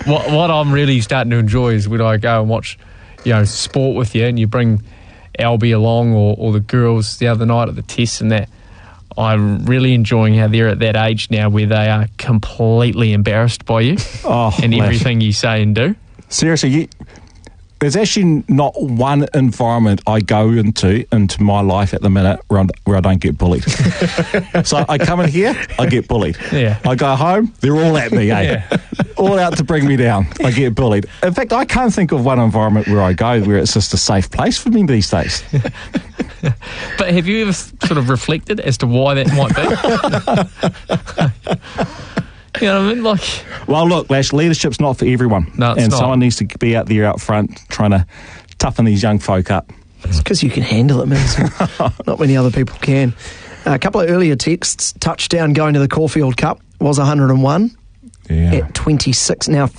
what I'm really starting to enjoy is when I go and watch, sport with you, and you bring Albie along or the girls the other night at the tests and that. I'm really enjoying how they're at that age now where they are completely embarrassed by you and everything you say and do. Seriously, there's actually not one environment I go into my life at the minute where I don't get bullied. So I come in here, I get bullied. Yeah. I go home, they're all at me, eh? Yeah. All out to bring me down. I get bullied. In fact, I can't think of one environment where I go where it's just a safe place for me these days. But have you ever sort of reflected as to why that might be? You know what I mean? Well, look, Lash, leadership's not for everyone. No, it's not. Someone needs to be out there out front trying to toughen these young folk up. It's because you can handle it, man. Not many other people can. A couple of earlier texts. Touchdown going to the Caulfield Cup was 101 at 26. Now